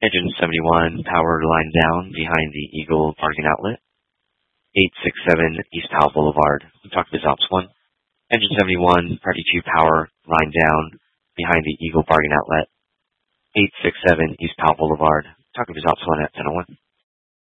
Engine 71, power line down behind the Eagle Bargain Outlet. 867 East Powell Boulevard. Talk to Ops 1. Engine 71, Party 2, power line down behind the Eagle Bargain Outlet. 867 East Powell Boulevard. Talk to Ops 1 at 1001.